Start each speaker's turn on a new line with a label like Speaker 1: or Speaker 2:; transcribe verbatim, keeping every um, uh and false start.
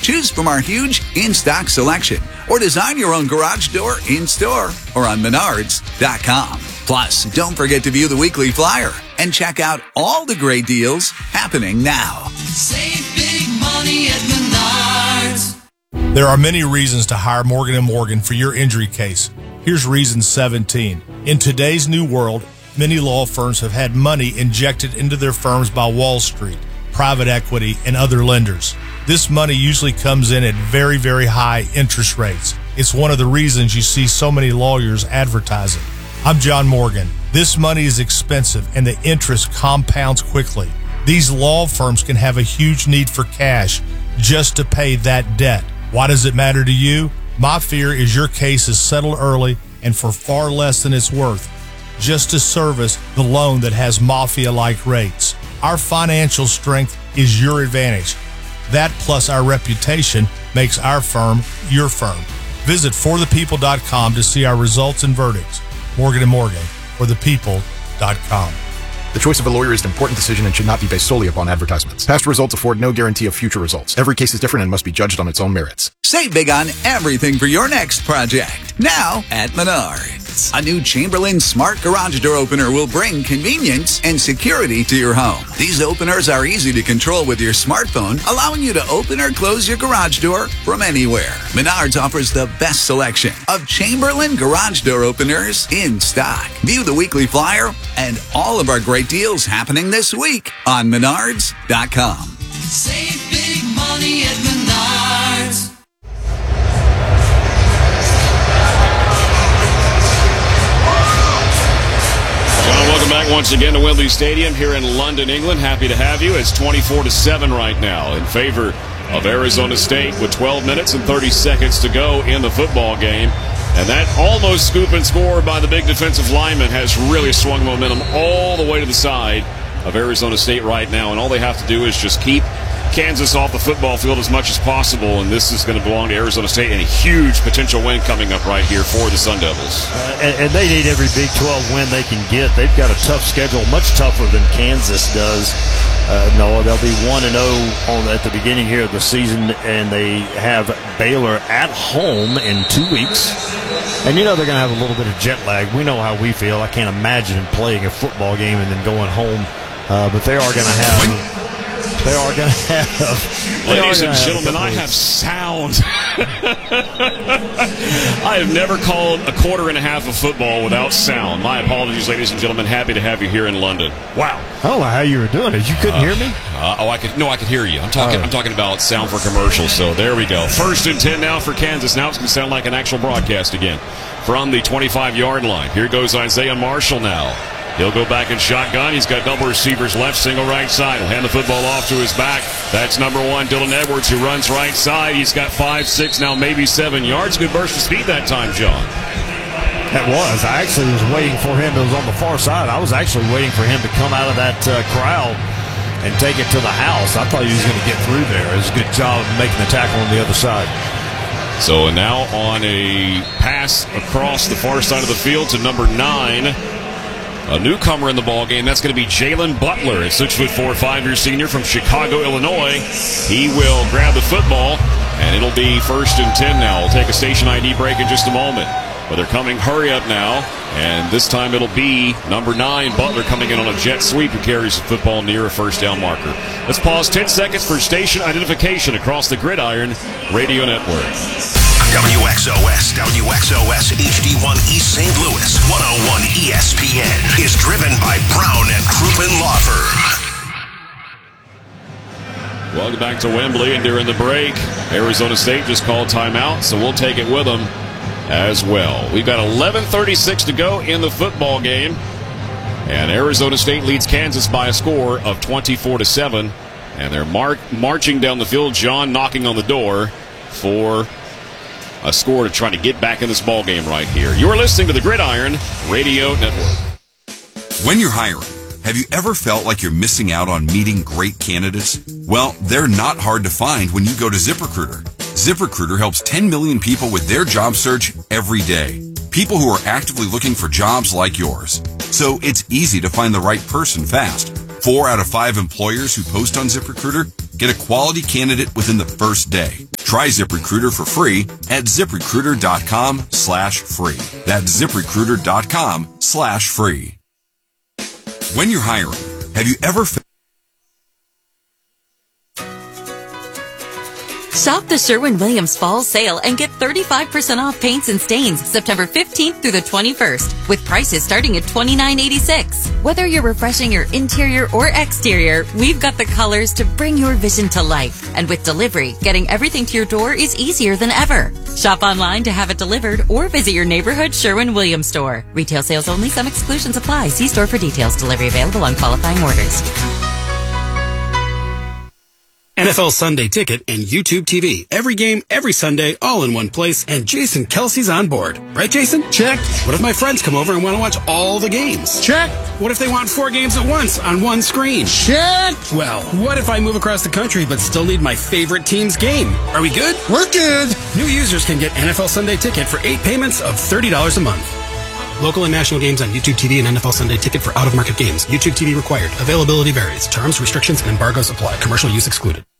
Speaker 1: Choose from our huge in-stock selection or design your own garage door in-store or on menards dot com. Plus, don't forget to view the weekly flyer and check out all the great deals happening now.
Speaker 2: Save big money at Menards.
Speaker 3: There are many reasons to hire Morgan and Morgan for your injury case. Here's reason seventeen. In today's new world, many law firms have had money injected into their firms by Wall Street, private equity, and other lenders. This money usually comes in at very, very high interest rates. It's one of the reasons you see so many lawyers advertising. I'm John Morgan. This money is expensive and the interest compounds quickly. These law firms can have a huge need for cash just to pay that debt. Why does it matter to you? My fear is your case is settled early and for far less than it's worth, just to service the loan that has mafia-like rates. Our financial strength is your advantage. That plus our reputation makes our firm your firm. Visit for the people dot com to see our results and verdicts. Morgan and Morgan, for the people dot com.
Speaker 4: The choice of a lawyer is an important decision and should not be based solely upon advertisements. Past results afford no guarantee of future results. Every case is different and must be judged on its own merits.
Speaker 1: Save big on everything for your next project. Now at Menards. A new Chamberlain Smart Garage Door Opener will bring convenience and security to your home. These openers are easy to control with your smartphone, allowing you to open or close your garage door from anywhere. Menards offers the best selection of Chamberlain Garage Door Openers in stock. View the weekly flyer and all of our great deals happening this week on menards dot com.
Speaker 2: Save big money at Menards.
Speaker 5: John, welcome back once again to Wembley Stadium here in London, England. Happy to have you. It's twenty-four to seven right now in favor of Arizona State with twelve minutes and thirty seconds to go in the football game. And that almost scoop and score by the big defensive lineman has really swung momentum all the way to the side of Arizona State right now. And all they have to do is just keep Kansas off the football field as much as possible. And this is going to belong to Arizona State, and a huge potential win coming up right here for the Sun Devils.
Speaker 6: Uh, and, and they need every Big twelve win they can get. They've got a tough schedule, much tougher than Kansas does. Uh, no, they'll be one and oh on at the beginning here of the season, and they have Baylor at home in two weeks. And you know they're going to have a little bit of jet lag. We know how we feel. I can't imagine playing a football game and then going home. Uh, but they are going to have. They are going to have.
Speaker 5: Ladies and gentlemen, I have sound. I have never called a quarter and a half of football without sound. My apologies, ladies and gentlemen. Happy to have you here in London. Wow.
Speaker 6: I don't know how you were doing it. You couldn't
Speaker 5: uh,
Speaker 6: hear me?
Speaker 5: Uh, oh, I could. No, I could hear you. I'm talking. Uh, I'm talking about sound for commercials. So there we go. First and ten now for Kansas. Now it's going to sound like an actual broadcast again from the twenty-five yard line. Here goes Isaiah Marshall now. He'll go back in shotgun. He's got double receivers left, single right side. He'll hand the football off to his back. That's number one, Dylan Edwards, who runs right side. He's got five, six, now maybe seven yards. Good burst of speed that time, John.
Speaker 6: That was. I actually was waiting for him. It was on the far side. I was actually waiting for him to come out of that uh, crowd and take it to the house. I thought he was going to get through there. It was a good job of making the tackle on the other side.
Speaker 5: So now on a pass across the far side of the field to number nine. A newcomer in the ballgame, that's going to be Jalen Butler, a six foot four, five-year senior from Chicago, Illinois. He will grab the football, and it'll be first and ten now. We'll take a station I D break in just a moment. But they're coming, hurry up now, and this time it'll be number nine, Butler, coming in on a jet sweep, who carries the football near a first down marker. Let's pause ten seconds for station identification across the Gridiron Radio Network.
Speaker 7: W X O S, W X O S H D one East Saint Louis, one oh one E S P N is driven by Brown and Crouppen Law Firm.
Speaker 5: Welcome back to Wembley, and during the break, Arizona State just called timeout, so we'll take it with them as well. We've got eleven thirty-six to go in the football game, and Arizona State leads Kansas by a score of twenty-four to seven, and they're mar- marching down the field, John knocking on the door for a score to try to get back in this ball game right here. You're listening to the Gridiron Radio Network.
Speaker 8: When you're hiring, have you ever felt like you're missing out on meeting great candidates? Well, they're not hard to find when you go to ZipRecruiter. ZipRecruiter helps ten million people with their job search every day. People who are actively looking for jobs like yours. So it's easy to find the right person fast. Four out of five employers who post on ZipRecruiter get a quality candidate within the first day. Try ZipRecruiter for free at ZipRecruiter.com slash free. That's ZipRecruiter.com slash free. When you're hiring, have you ever felt
Speaker 9: Shop the Sherwin-Williams Fall Sale and get thirty-five percent off paints and stains September fifteenth through the twenty-first, with prices starting at twenty-nine eighty-six. Whether you're refreshing your interior or exterior, we've got the colors to bring your vision to life. And with delivery, getting everything to your door is easier than ever. Shop online to have it delivered or visit your neighborhood Sherwin-Williams store. Retail sales only. Some exclusions apply. See store for details. Delivery available on qualifying orders.
Speaker 10: N F L Sunday Ticket and YouTube T V. Every game, every Sunday, all in one place, and Jason Kelsey's on board. Right, Jason? Check. What if my friends come over and want to watch all the games? Check. What if they want four games at once on one screen? Check. Well, what if I move across the country but still need my favorite team's game? Are we good? We're good. New users can get N F L Sunday Ticket for eight payments of thirty dollars a month. Local and national games on YouTube T V and N F L Sunday Ticket for out-of-market games. YouTube T V required. Availability varies. Terms, restrictions, and embargoes apply. Commercial use excluded.